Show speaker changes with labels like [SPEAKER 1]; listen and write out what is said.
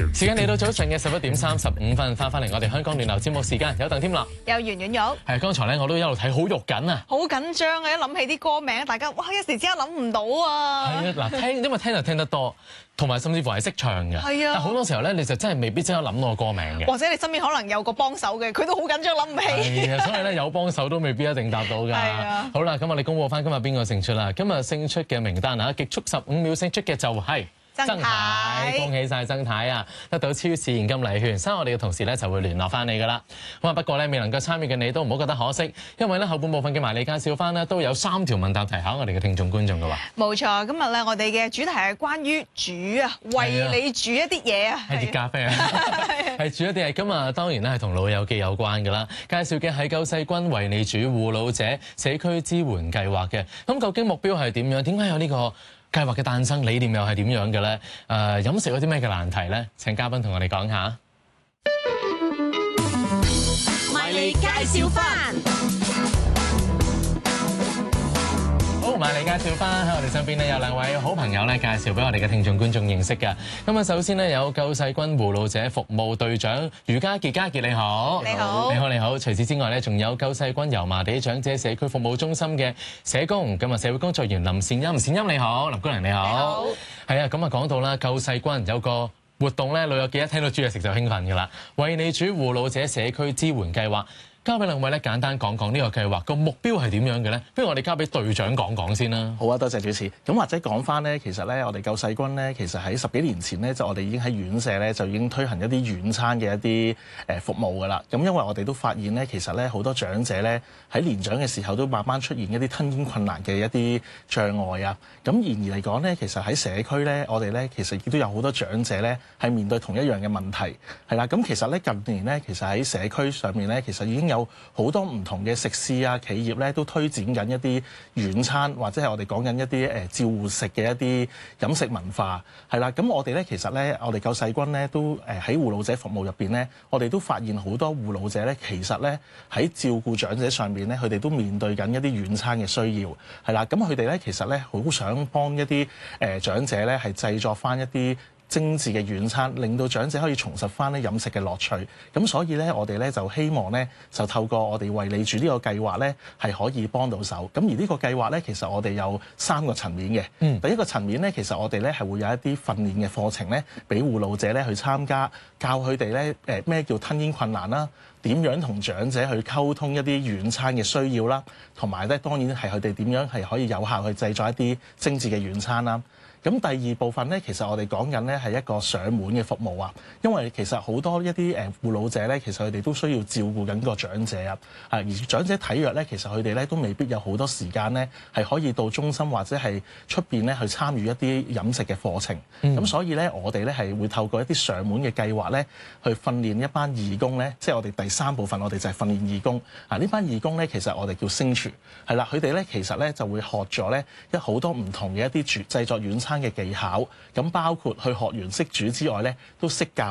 [SPEAKER 1] 時間嚟到早上嘅11:35，翻嚟我哋香港暖流節目時間，有鄧添樂，
[SPEAKER 2] 有圓圓肉。
[SPEAKER 1] 係剛才咧我都一路睇好肉緊啊，
[SPEAKER 2] 好緊張啊！一諗起啲歌名，大家哇一時之間諗唔到啊。
[SPEAKER 1] 係啊，嗱因為聽就聽得多，同埋甚至乎係識唱嘅。係啊。但好多時候咧，你就真係未必即刻諗到個歌名嘅。或
[SPEAKER 2] 者你身邊可能有個幫手嘅，佢都好緊張諗唔起。
[SPEAKER 1] 係啊，所以咧有幫手都未必一定答到㗎。係啊。好啦，咁我哋公佈翻今日邊個勝出啦？今日勝出嘅名單啊，極速15秒勝出嘅就係曾太，恭喜晒曾太啊！得到超市現金禮券，所以我哋嘅同事咧就會聯絡翻你噶啦。咁啊，不過咧未能夠參與嘅你都唔好覺得可惜，因為咧後半部分嘅埋你介紹翻呢，都有3條問答題考我哋嘅聽眾觀眾嘅喎。冇
[SPEAKER 2] 錯，今日咧我哋嘅主題係關於煮啊，為你煮一啲嘢啊，
[SPEAKER 1] 係熱咖啡啊，係煮一啲嘢。今日當然咧係同老友記有關嘅啦。介紹嘅係救世軍為你煮護老者社區支援計劃嘅。咁究竟目標係點樣？點解有呢個計劃嘅誕生理念又係點樣嘅咧？飲食有啲咩嘅難題咧？請嘉賓同我哋講下。
[SPEAKER 3] 為你介紹翻。
[SPEAKER 1] 好，埋嚟介紹翻喺我哋身邊咧有2位好朋友咧介紹俾我哋嘅聽眾觀眾認識嘅。咁啊，首先咧有救世軍護老者服務隊長余家傑，家傑你好。
[SPEAKER 2] 你好。
[SPEAKER 1] 你好你好。除此之外咧，仲有救世軍油麻地長者社區服務中心嘅社工，咁啊社會工作員林善欽，善欽你好，林姑娘你好。你好。係啊，咁啊講到啦，救世軍有個活動咧，老友記一聽到煮嘢食就興奮㗎啦，為你煮護老者社區支援計劃。交俾2位咧，簡單講講呢個計劃個目標係點樣嘅咧？不如我哋交俾隊長講講先啦。
[SPEAKER 4] 好啊，多謝主持。咁或者講翻咧，其實咧，我哋救世軍咧，其實喺10幾年前咧，就我哋已經喺院舍咧，就已經推行一啲遠餐嘅一啲服務㗎啦。咁因為我哋都發現咧，其實咧好多長者咧喺年長嘅時候都慢慢出現一啲吞嚥困難嘅一啲障礙啊。咁然而嚟講咧，其實喺社區咧，我哋咧其實亦都有好多長者咧係面對同一樣嘅問題，係啦。咁其實咧近年咧，其實喺社區上面咧，其實已經有好多唔同嘅食肆啊、企業咧，都推展緊一啲遠餐，或者係我哋講緊一啲照護食嘅一啲飲食文化，係啦。咁我哋咧其實咧，我哋救世軍咧都喺護老者服務入邊咧，我哋都發現好多護老者咧，其實咧喺照顧長者上面咧，佢哋都面對緊一啲遠餐嘅需要，係啦。咁佢哋咧其實咧好想幫一啲長者咧係製作翻一啲精緻嘅遠餐，令到長者可以重拾翻咧飲食嘅樂趣。咁所以咧，我哋咧就希望咧，就透過我哋為你煮呢個計劃咧，係可以幫到手。咁而呢個計劃咧，其實我哋有3個層面嘅。第一個層面咧，其實我哋咧係會有一啲訓練嘅課程咧，俾護老者咧去參加，教佢哋咧咩叫吞嚥困難啦，點樣同長者去溝通一啲遠餐嘅需要啦，同埋咧當然係佢哋點樣係可以有效去製作一啲精緻嘅遠餐啦。咁第2部分咧，其實我哋講緊咧係一個上門嘅服務啊，因為其實好多一啲護老者咧，其實佢哋都需要照顧緊個長者啊，而長者體弱咧，其實佢哋咧都未必有好多時間咧係可以到中心或者係出邊咧去參與一啲飲食嘅課程。咁所以咧，我哋咧係會透過一啲上門嘅計劃咧，去訓練一班義工咧，即係我哋第3部分，我哋就係訓練義工。呢班義工咧，其實我哋叫星廚，係啦，佢哋咧其實咧就會學咗咧好多唔同嘅一啲製作遠餐嘅技巧，咁包括去學完識煮之外咧，都識教